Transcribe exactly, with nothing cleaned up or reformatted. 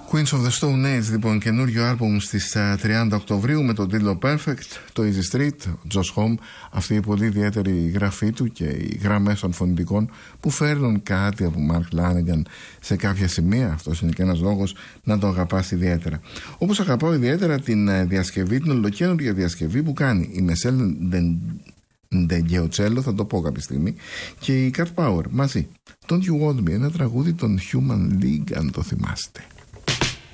Queens of the Stone Age, λοιπόν, καινούριο άλμπουμ στις τριάντα Οκτωβρίου με τον τίτλο Perfect, το Easy Street, Josh Homme, αυτή η πολύ ιδιαίτερη γραφή του και οι γραμμές των φωνητικών που φέρνουν κάτι από Mark Lanegan σε κάποια σημεία. Αυτός είναι και ένας λόγος να το αγαπάς ιδιαίτερα. Όπως αγαπάω ιδιαίτερα την διασκευή, την ολοκαίνουργια διασκευή που κάνει η Μεσέλ Ντεγκεοτσέλο, θα το πω κάποια στιγμή, και η Cat Power μαζί. Don't You Want Me, ένα τραγούδι των Human League, αν το θυμάστε.